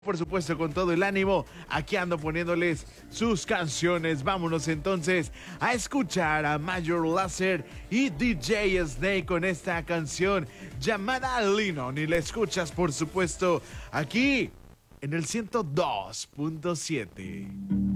Por supuesto, con todo el ánimo, aquí ando poniéndoles sus canciones. Vámonos entonces a escuchar a Major Lazer y DJ Snake con esta canción llamada Lennon. Y la escuchas, por supuesto, aquí en el 102.7.